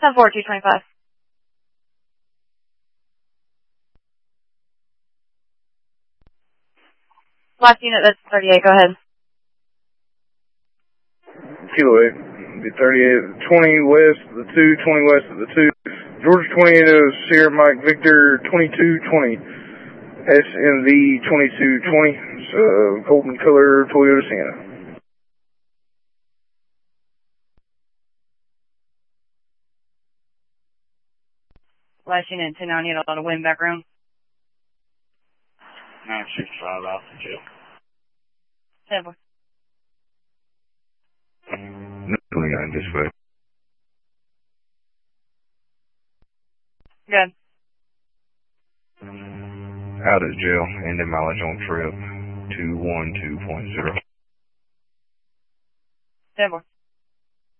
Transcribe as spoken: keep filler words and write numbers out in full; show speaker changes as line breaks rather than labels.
ten four, two twenty-five. Last unit, that's thirty-eight, go ahead.
Kilo eight, be thirty-eight, twenty west of the two, twenty west of the two. Georgia twenty-eight of Sierra Mike Victor twenty-two twenty. S M V twenty-two twenty, uh, golden color Toyota Sienna.
Last unit, ten nine, you had a lot of wind background.
nine six five out to jail.
ten four.
twenty-nine this way.
Good.
Out of jail, ending mileage on trip two one two point zero.